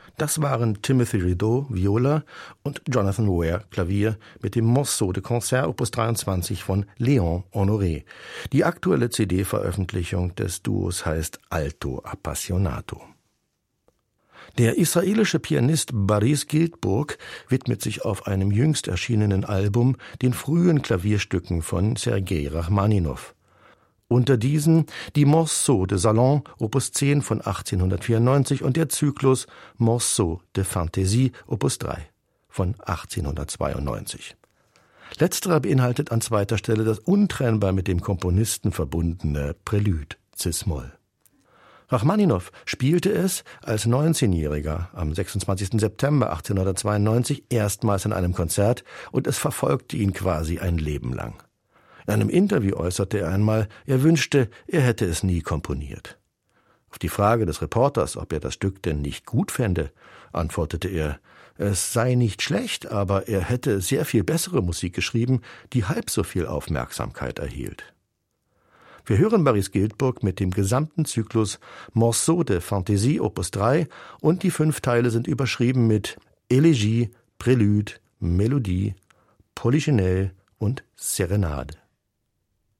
Das waren Timothy Rideau, Viola und Jonathan Ware, Klavier, mit dem Morceau de Concert Opus 23 von Léon Honoré. Die aktuelle CD-Veröffentlichung des Duos heißt Alto Appassionato. Der israelische Pianist Boris Giltburg widmet sich auf einem jüngst erschienenen Album den frühen Klavierstücken von Sergei Rachmaninow. Unter diesen die Morceaux de Salon, Opus 10 von 1894 und der Zyklus Morceaux de Fantaisie, Opus 3 von 1892. Letzterer beinhaltet an zweiter Stelle das untrennbar mit dem Komponisten verbundene Prälude Cis-Moll. Rachmaninow spielte es als 19-Jähriger am 26. September 1892 erstmals in einem Konzert und es verfolgte ihn quasi ein Leben lang. In einem Interview äußerte er einmal, er wünschte, er hätte es nie komponiert. Auf die Frage des Reporters, ob er das Stück denn nicht gut fände, antwortete er, es sei nicht schlecht, aber er hätte sehr viel bessere Musik geschrieben, die halb so viel Aufmerksamkeit erhielt. Wir hören Boris Giltburg mit dem gesamten Zyklus Morceaux de Fantaisie Opus 3 und die 5 Teile sind überschrieben mit Elegie, Prälude, Melodie, Polychinelle und Serenade.